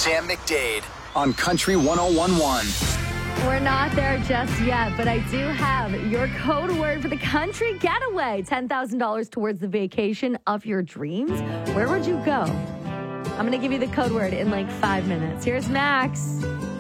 Sam McDade on Country 1011. We're not there just yet, but I do have your code word for the country getaway. $10,000 towards the vacation of your dreams. Where would you go? I'm going to give you the code word in like 5 minutes. Here's Max.